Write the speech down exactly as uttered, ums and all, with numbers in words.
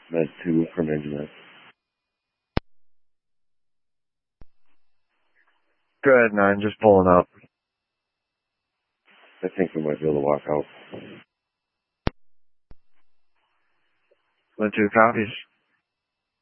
Med two from Internet. Go ahead, nine. Just pulling up. I think we might be able to walk out. Med two copies.